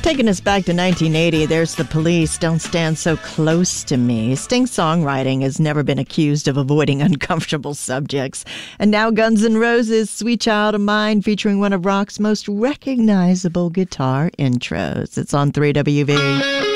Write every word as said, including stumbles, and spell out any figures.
Taking us back to nineteen eighty, there's The Police, Don't Stand So Close to Me. Sting's songwriting has never been accused of avoiding uncomfortable subjects. And now Guns N' Roses' Sweet Child of Mine, featuring one of rock's most recognizable guitar intros. It's on three W V.